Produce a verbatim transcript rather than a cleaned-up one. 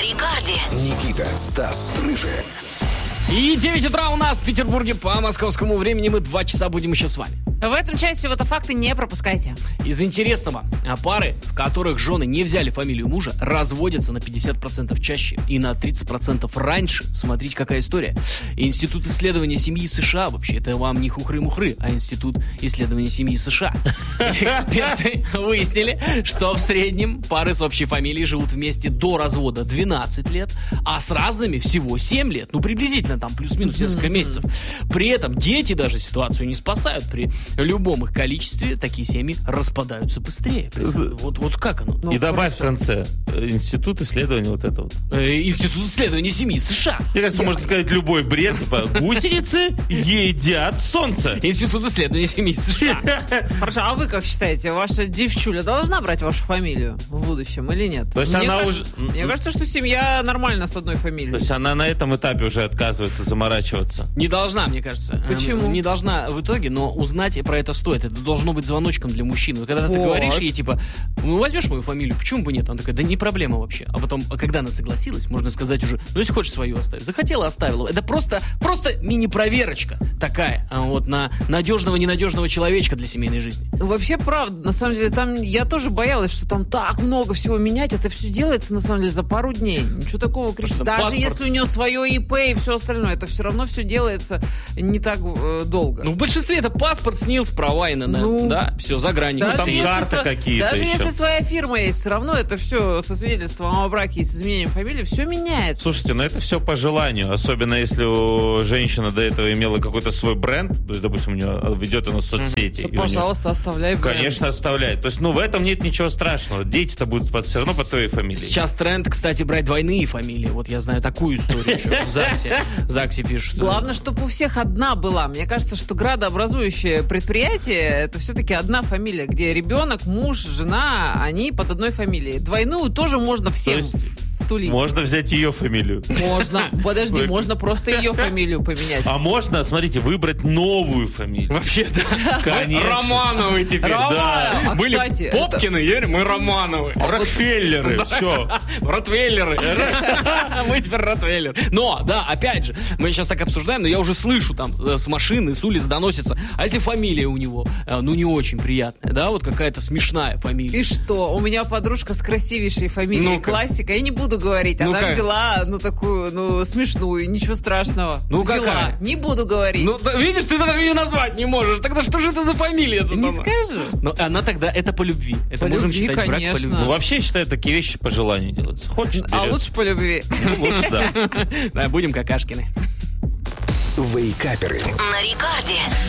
на Рекорде. Никита, Стас, Рыжая. И девять утра у нас в Петербурге по московскому времени. Мы два часа будем еще с вами. В этом часе всего-то факты не пропускайте. Из интересного, пары, в которых жены не взяли фамилию мужа, разводятся на пятьдесят процентов чаще и на тридцать процентов раньше. Смотрите, какая история. Институт исследования семьи США, вообще, это вам не хухры-мухры, а Институт исследования семьи США. Эксперты выяснили, что в среднем пары с общей фамилией живут вместе до развода двенадцать лет, а с разными всего семь лет. Ну, приблизительно там плюс-минус несколько месяцев. При этом дети даже ситуацию не спасают. При любом их количестве такие семьи распадаются быстрее. Вот, вот как оно? И добавь в конце Институт исследования вот этого. Э, Институт исследования семьи США. Мне кажется, можно сказать любой бред. Типа, гусеницы едят солнце. Институт исследования семьи США. Хорошо, а вы как считаете, ваша девчуля должна брать вашу фамилию в будущем или нет? То есть мне, она кажется, уже... мне кажется, что семья нормально с одной фамилией. То есть она на этом этапе уже отказывается заморачиваться. Не должна, мне кажется. Почему? Не должна в итоге, но узнать про это стоит. Это должно быть звоночком для мужчины. Когда Вот. ты говоришь ей, типа, ну, возьмешь мою фамилию, почему бы нет? Она такая, да не проблема вообще. А потом, а когда она согласилась, можно сказать уже, ну, если хочешь свою оставь. Захотела, оставила. Это просто, просто мини-проверочка такая, а, вот, на надежного, ненадежного человечка для семейной жизни. Вообще, правда, на самом деле, там я тоже боялась, что там так много всего менять. Это все делается, на самом деле, за пару дней. Ничего такого критичного. Даже паспорт... если у нее свое ИП и все остальное, это все равно все делается не так э, долго. Ну, в большинстве это паспорт, СНИЛС, права и эн эн, Ну, да, все, за гранью. Даже там если карты сво- какие-то Даже еще. если своя фирма есть, все равно это все со свидетельством о браке и с изменением фамилии, все меняется. Слушайте, ну это все по желанию. Особенно если у женщины до этого имела какой-то свой бренд, то есть, допустим, у нее ведет она соцсети. Да, и у нее- пожалуйста, оставляй бренд. Конечно, оставляет. То есть, ну, в этом нет ничего страшного. Дети-то будут под- все равно под твоей фамилией. Сейчас тренд, кстати, брать двойные фамилии. Вот я знаю такую историю еще в ЗАГСе. В ЗАГСе пишут. Главное, чтобы у всех одна была. Мне кажется, что градообразующее предприятие — это все-таки одна фамилия, где ребенок, муж, жена, они под одной фамилией. Двойную тоже можно всем То есть втулить. можно взять ее фамилию. Можно. Подожди, Вы- можно просто ее фамилию поменять. А можно, смотрите, выбрать новую фамилию. Вообще, да. Конечно. Романовы теперь. Романовы. Да. А, Были кстати, Попкины, теперь мы Романовы. Рокфеллеры, все. Ротвейлеры. Мы теперь Ротвейлеры. Но, да, опять же, мы сейчас так обсуждаем, но я уже слышу там э, с машины, с улиц доносится. А если фамилия у него, э, ну, не очень приятная, да, вот какая-то смешная фамилия. И что? У меня подружка с красивейшей фамилией, Ну-ка. классика. Я не буду говорить. Ну Она как? взяла, ну, такую, ну, смешную, ничего страшного. Ну, взяла. какая? Не буду говорить. Ну, да, видишь, ты даже ее назвать не можешь. Тогда что же это за фамилия? не скажу. Но она тогда, это по любви. Это По можем любви, считать брак по конечно. любви. Ну, вообще, я считаю, такие вещи по желанию делаются. Хочет, А берет. лучше по любви. Ну, лучше, да. Да, будем какашкины. Вейкаперы. На Рекорде.